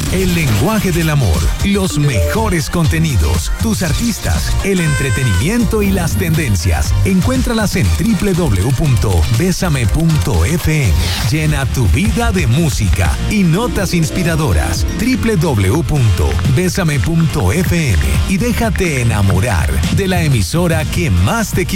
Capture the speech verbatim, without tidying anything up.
el lenguaje del amor, los mejores contenidos, tus artistas, el entretenimiento y las tendencias. Encuéntralas en doble u doble u doble u punto besame punto efe eme. Llena tu vida de música y notas inspiradoras. doble u doble u doble u punto besame punto efe eme y déjate enamorar de la emisora que más te quiere.